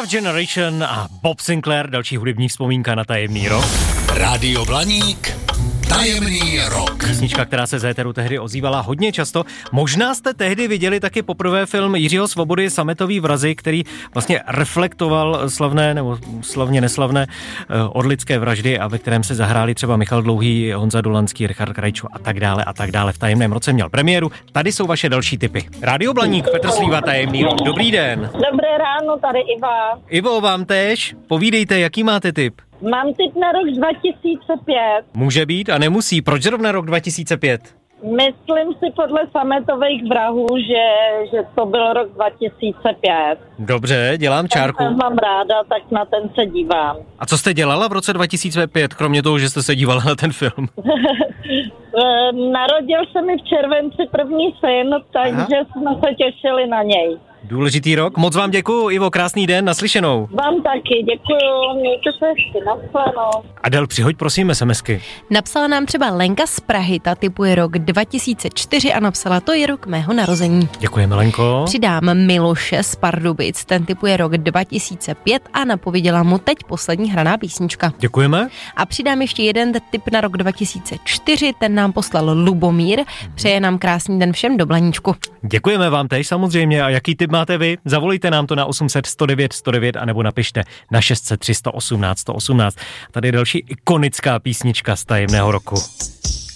Generation a Bob Sinclair, další hudební vzpomínka na tajemný rok. Rádio Blaník, tajemný rok. Písnička, která se z éteru tehdy ozývala hodně často. Možná jste tehdy viděli taky poprvé film Jiřího Svobody Sametový vrazy, který vlastně reflektoval slavné nebo slavně neslavné orlické vraždy a ve kterém se zahráli třeba Michal Dlouhý, Honza Dolanský, Richard Krajčo a tak dále a tak dále. V tajemném roce měl premiéru. Tady jsou vaše další tipy. Rádio Blaník, Petr Slíva, tajemný rok. Dobrý den. Dobré ráno, tady Iva. Ivo, vám též. Povídejte, jaký máte tip? Mám tip na rok 2005. Může být a nemusí. Proč zrovna rok 2005? Myslím si podle Sametových vrahů, že to byl rok 2005. Dobře, dělám čárku. Ten mám ráda, tak na ten se dívám. A co jste dělala v roce 2005, kromě toho, že jste se dívala na ten film? Narodil se mi v červenci první syn, takže jsme se těšili na něj. Důležitý rok. Moc vám děkuju, Ivo, krásný den, naslyšenou. Vám taky, děkuju, mějte se hezky, nashledanou. Adel, přihoď prosím SMSky. Napsala nám třeba Lenka z Prahy, ta tipuje rok 2004 a napsala, to je rok mého narození. Děkujeme, Lenko. Přidám Miloše z Pardubic, ten tipuje rok 2005 a napověděla mu teď poslední hraná písnička. Děkujeme. A přidám ještě jeden tip na rok 2004, ten nám poslal Lubomír, přeje nám krásný den všem do Blaníčku. Děkujeme vám též samozřejmě a jaký tip máte vy? Zavolejte nám to na 800 109 109 anebo napište na 600 318 118. Tady je další ikonická písnička z tajemného roku.